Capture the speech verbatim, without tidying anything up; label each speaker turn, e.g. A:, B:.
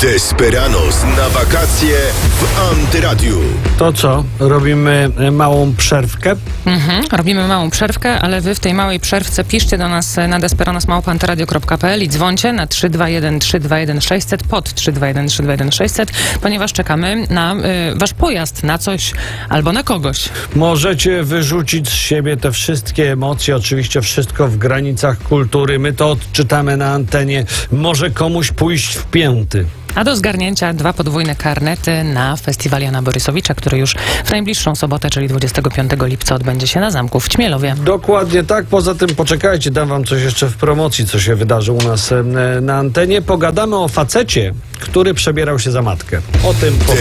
A: Desperados na wakacje w Antyradiu.
B: To co? Robimy małą przerwkę?
C: Mhm, robimy małą przerwkę, ale wy w tej małej przerwce piszcie do nas na desperados małpa antyradio kropka p l i dzwońcie na trzy dwa jeden trzy dwa jeden sześć zero zero pod trzy dwa jeden trzy dwa jeden sześć zero zero, ponieważ czekamy na y, wasz pojazd, na coś albo na kogoś.
B: Możecie wyrzucić z siebie te wszystkie emocje, oczywiście wszystko w granicach kultury. My to odczytamy na antenie. Może komuś pójść w pięty.
C: A do zgarnięcia dwa podwójne karnety na festiwal Jana Borysowicza, który już w najbliższą sobotę, czyli dwudziestego piątego lipca odbędzie się na zamku w Ćmielowie.
B: Dokładnie tak. Poza tym poczekajcie, dam wam coś jeszcze w promocji, co się wydarzy u nas e, na antenie. Pogadamy o facecie, który przebierał się za matkę. O tym po